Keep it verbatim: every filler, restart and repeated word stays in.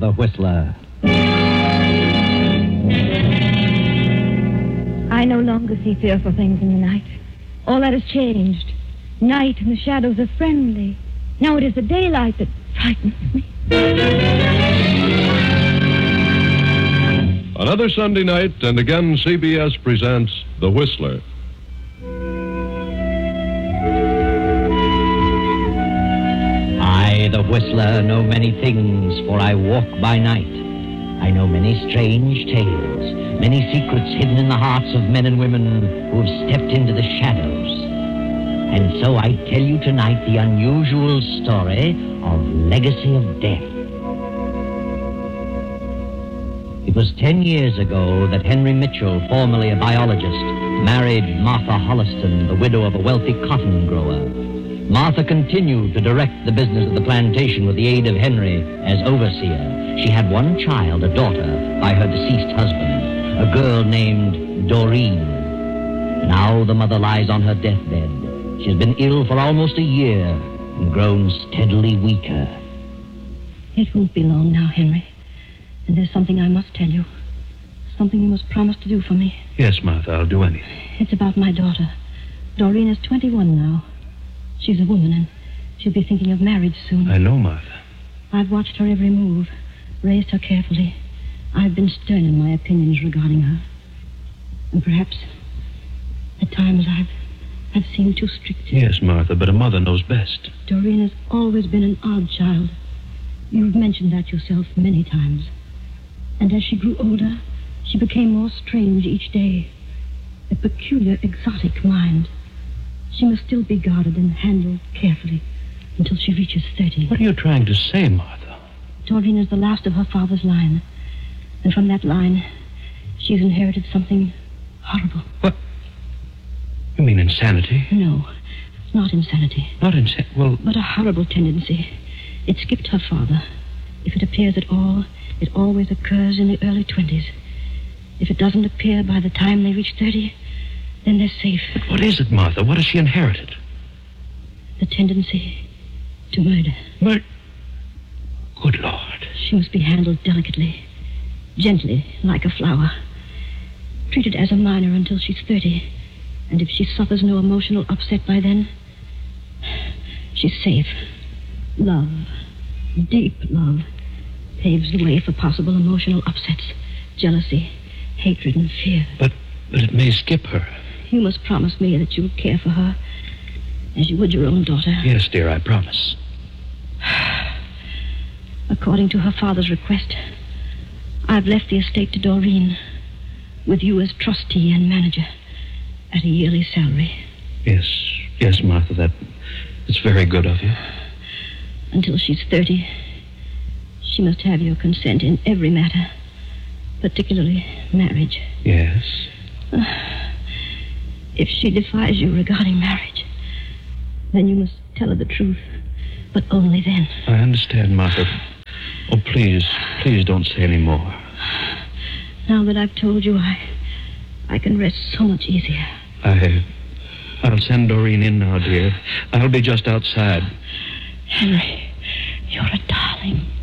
the Whistler. I no longer see fearful things in the night. All that has changed. Night and the shadows are friendly. Now it is the daylight that frightens me. Another Sunday night, and again C B S presents The Whistler. I, the Whistler, know many things, for I walk by night. I know many strange tales, many secrets hidden in the hearts of men and women who have stepped into the shadows. And so I tell you tonight the unusual story of Legacy of Death. It was ten years ago that Henry Mitchell, formerly a biologist, married Martha Holliston, the widow of a wealthy cotton grower. Martha continued to direct the business of the plantation with the aid of Henry as overseer. She had one child, a daughter, by her deceased husband, a girl named Doreen. Now the mother lies on her deathbed. She has been ill for almost a year and grown steadily weaker. It won't be long now, Henry. And there's something I must tell you. Something you must promise to do for me. Yes, Martha, I'll do anything. It's about my daughter. Doreen is twenty-one now. She's a woman, and she'll be thinking of marriage soon. I know, Martha. I've watched her every move, raised her carefully. I've been stern in my opinions regarding her. And perhaps, at times, I've, I've seemed too strict. Yes, Martha, but a mother knows best. Doreen has always been an odd child. You've mentioned that yourself many times. And as she grew older, she became more strange each day. A peculiar, exotic mind. She must still be guarded and handled carefully until she reaches thirty. What are you trying to say, Martha? Doreen is the last of her father's line. And from that line, she's inherited something horrible. What? You mean insanity? No, not insanity. Not insanity? Well... But a horrible tendency. It skipped her father. If it appears at all, it always occurs in the early twenties. If it doesn't appear by the time they reach thirty, then they're safe. But what is it, Martha? What has she inherited? The tendency to murder. Murder? Good Lord. She must be handled delicately, gently, like a flower. Treated as a minor until she's thirty. And if she suffers no emotional upset by then, she's safe. Love, deep love, paves the way for possible emotional upsets, jealousy, hatred, and fear. But, but it may skip her. You must promise me that you'll care for her as you would your own daughter. Yes, dear, I promise. According to her father's request, I've left the estate to Doreen, with you as trustee and manager, at a yearly salary. Yes, yes, Martha, that, that's very good of you. Until she's thirty, she must have your consent in every matter, particularly marriage. Yes. Uh, if she defies you regarding marriage, then you must tell her the truth, but only then. I understand, Martha. Oh, please, please don't say any more. Now that I've told you, I, I can rest so much easier. I, I'll send Doreen in now, dear. I'll be just outside. Henry, you're a